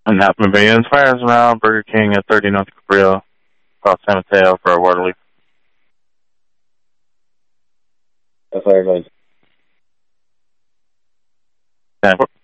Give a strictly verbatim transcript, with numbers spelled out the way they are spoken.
And that Mobile Fires around Burger King at thirty North Cabrillo, across San Mateo for a Waterloo. That's how it goes. ten